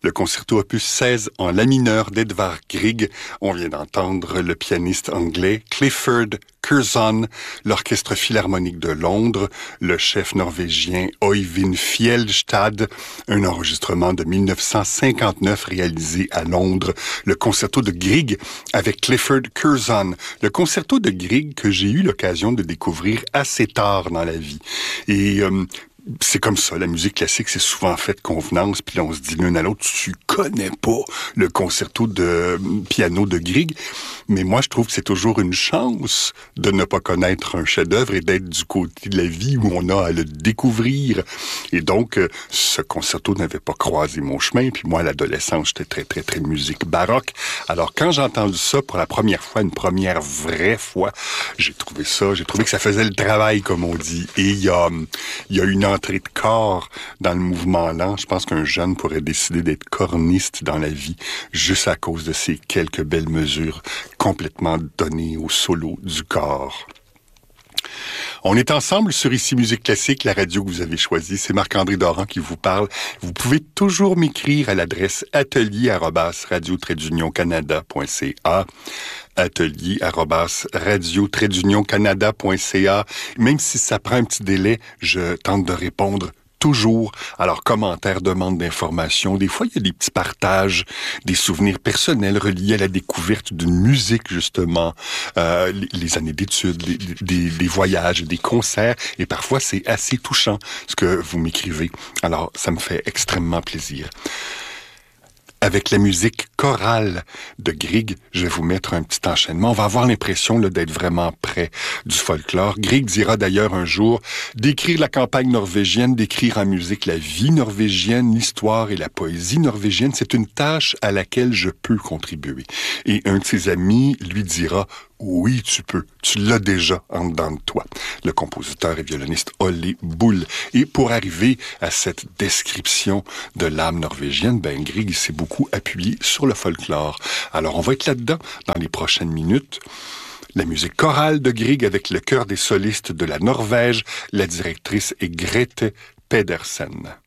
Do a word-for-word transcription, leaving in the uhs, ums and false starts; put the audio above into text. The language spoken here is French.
le concerto opus seize en la mineur d'Edvard Grieg. On vient d'entendre le pianiste anglais Clifford Curzon, l'Orchestre Philharmonique de Londres, le chef norvégien Øyvind Fjellstad, un enregistrement de mille neuf cent cinquante-neuf réalisé à Londres, le concerto de Grieg avec Clifford Curzon, le concerto de Grieg que j'ai eu l'occasion de découvrir assez tard dans la vie. Et euh, c'est comme ça, la musique classique, c'est souvent fait de convenance, puis là, on se dit l'un à l'autre, tu connais pas le concerto de piano de Grieg, mais moi, je trouve que c'est toujours une chance de ne pas connaître un chef-d'œuvre et d'être du côté de la vie où on a à le découvrir. Et donc, ce concerto n'avait pas croisé mon chemin, puis moi, à l'adolescence, j'étais très, très, très musique baroque. Alors, quand j'ai entendu ça pour la première fois, une première vraie fois, j'ai trouvé ça, j'ai trouvé que ça faisait le travail, comme on dit. Et il y a, il y a une entrée de corps dans le mouvement lent. Je pense qu'un jeune pourrait décider d'être corniste dans la vie juste à cause de ces quelques belles mesures complètement données au solo du corps. On est ensemble sur Ici Musique Classique, la radio que vous avez choisie. C'est Marc-André Doran qui vous parle. Vous pouvez toujours m'écrire à l'adresse atelier arobase radio trait d'union canada point c a atelier arobase radio trait d'union canada point c a. Même si ça prend un petit délai, je tente de répondre toujours à leurs commentaires, demandes d'informations. Des fois, il y a des petits partages, des souvenirs personnels reliés à la découverte d'une musique, justement, euh, les, les années d'études, des, des, des voyages, des concerts. Et parfois, c'est assez touchant ce que vous m'écrivez. Alors, ça me fait extrêmement plaisir. Avec la musique chorale de Grieg, je vais vous mettre un petit enchaînement. On va avoir l'impression là, d'être vraiment près du folklore. Grieg dira d'ailleurs un jour d'écrire la campagne norvégienne, d'écrire en musique la vie norvégienne, l'histoire et la poésie norvégienne. C'est une tâche à laquelle je peux contribuer. Et un de ses amis lui dira « Oui, tu peux. Tu l'as déjà en dedans de toi. » Le compositeur et violoniste Ole Bull. Et pour arriver à cette description de l'âme norvégienne, ben Grieg s'est beaucoup appuyé sur le folklore. Alors, on va être là-dedans dans les prochaines minutes. La musique chorale de Grieg avec le chœur des solistes de la Norvège. La directrice est Grete Pedersen.